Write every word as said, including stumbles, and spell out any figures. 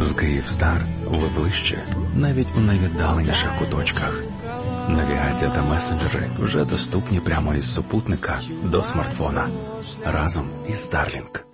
З Київстар ви ближче, навіть у найвіддаленіших куточках. Навігація та месенджери вже доступні прямо із супутника до смартфона разом із Starlink.